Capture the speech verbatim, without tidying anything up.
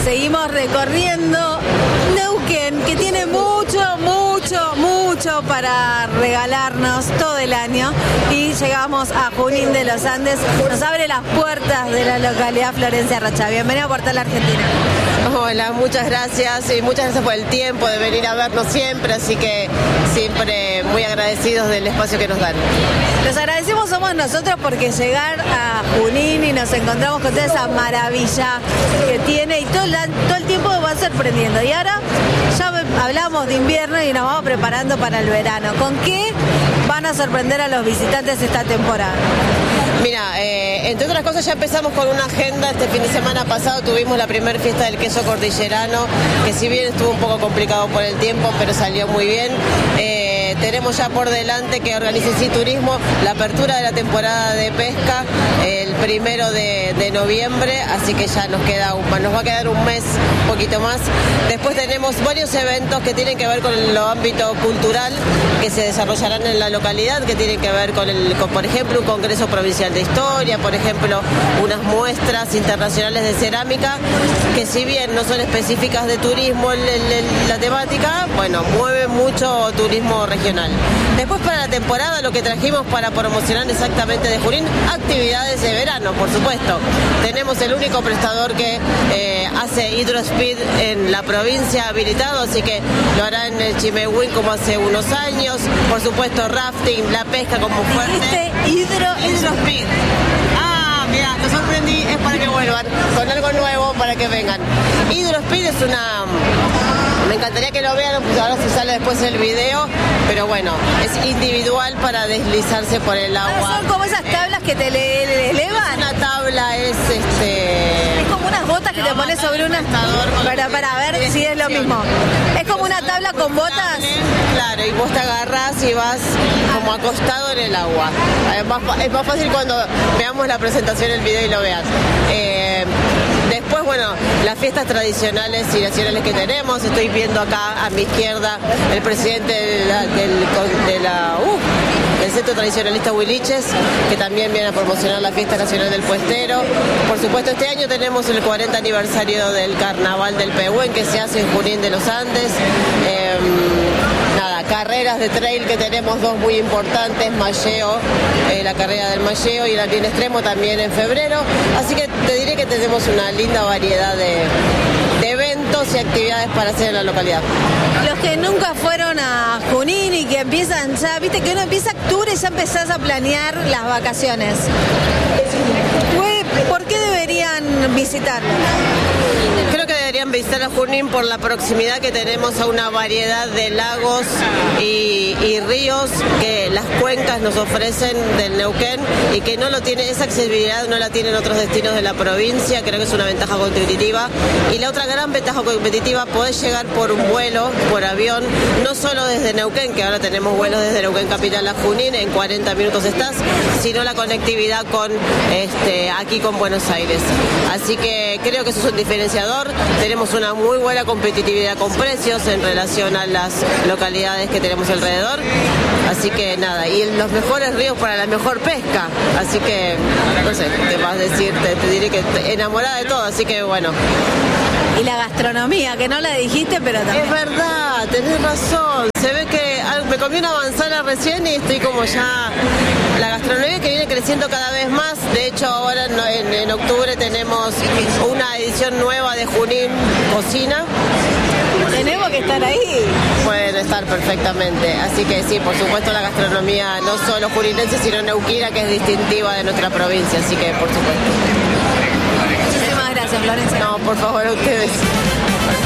seguimos recorriendo Neuquén, que tiene mucho, mucho, mucho para regalarnos todo el año, y llegamos a Junín de los Andes. Nos abre las puertas de la localidad Florencia Rocha. Bienvenida a Portal Argentina. Hola, muchas gracias y muchas gracias por el tiempo de venir a vernos siempre, así que siempre muy agradecidos del espacio que nos dan. Los agradecemos somos nosotros, porque llegar a Junín y nos encontramos con toda esa maravilla que tiene, y todo el, todo el tiempo va sorprendiendo. Y ahora ya hablamos de invierno y nos vamos preparando para el verano. ¿Con qué van a sorprender a los visitantes esta temporada? Mira, eh, entre otras cosas ya empezamos con una agenda. Este fin de semana pasado tuvimos la primera fiesta del queso cordillerano, que si bien estuvo un poco complicado por el tiempo, pero salió muy bien. Eh, tenemos ya por delante, que organiza Sí Turismo, la apertura de la temporada de pesca el primero de, de noviembre, así que ya nos queda un, nos va a quedar un mes, un poquito más. Después tenemos varios eventos que tienen que ver con el ámbito cultural, que se desarrollarán en la localidad, que tienen que ver con, el, con por ejemplo, un congreso provincial de historia, por ejemplo, unas muestras internacionales de cerámica, que si bien no son específicas de turismo el, el, el, la temática, bueno, mueve mucho turismo regional. Después, para la temporada, lo que trajimos para promocionar exactamente de Junín, actividades de verano, por supuesto. Tenemos el único prestador que eh, hace hidrospeed en la provincia habilitado, así que lo hará en el Chimehuín como hace unos años. Por supuesto, rafting, la pesca como fuerte. Hidro, hidrospeed. Ah, mira, lo sorprendí, es para que vuelvan con algo nuevo, para que vengan. Hidrospeed es una... Me encantaría que lo vean, pues ahora si sale después el video, pero bueno, es individual para deslizarse por el agua. Ah, son como esas tablas que te le, le elevan. Una tabla es este... Es como unas botas que te pones sobre una... Para, para ver si es lo mismo. Es como una tabla con botas. Claro, y vos te agarrás y vas como acostado en el agua. Es más, es más fácil cuando veamos la presentación, el video y lo veas. Eh, Después, bueno, las fiestas tradicionales y nacionales que tenemos. Estoy viendo acá a mi izquierda el presidente de la, del, de la, uh, del Centro Tradicionalista Huiliches, que también viene a promocionar la fiesta nacional del puestero. Por supuesto, este año tenemos el cuarenta aniversario del Carnaval del Pehuen, que se hace en Junín de los Andes. Eh, Nada, carreras de trail, que tenemos dos muy importantes, Malleo, eh, la carrera del Malleo, y el Alpine Extremo también en febrero. Así que te diré que tenemos una linda variedad de, de eventos y actividades para hacer en la localidad. Los que nunca fueron a Junín y que empiezan ya, viste que uno empieza octubre y ya empezás a planear las vacaciones. ¿Por qué deberían visitarlo? Creo que deberían visitar a Junín por la proximidad que tenemos a una variedad de lagos y, y ríos que las cuencas nos ofrecen del Neuquén, y que no lo tiene, esa accesibilidad no la tienen otros destinos de la provincia. Creo que es una ventaja competitiva. Y la otra gran ventaja competitiva, podés llegar por un vuelo, por avión, no solo desde Neuquén, que ahora tenemos vuelos desde Neuquén Capital a Junín, en cuarenta minutos estás, sino la conectividad con este, aquí con Buenos Aires. Así que creo que eso es un diferenciador. Tenemos una muy buena competitividad con precios en relación a las localidades que tenemos alrededor. Así que nada, y los mejores ríos para la mejor pesca. Así que, no sé, ¿qué vas a decir? Te, te diré que enamorada de todo, así que bueno. Y la gastronomía, que no la dijiste, pero también... Es verdad, tenés razón. Se ve que me comí una manzana recién y estoy como ya... La gastronomía que viene creciendo cada vez más. De hecho, ahora en, en octubre tenemos una edición nueva de Junín Cocina. Tenemos que estar ahí. Pueden estar perfectamente. Así que sí, por supuesto, la gastronomía no solo juninense, sino neuquina, que es distintiva de nuestra provincia. Así que, por supuesto. Muchísimas gracias, Florencia. No, por favor, a ustedes.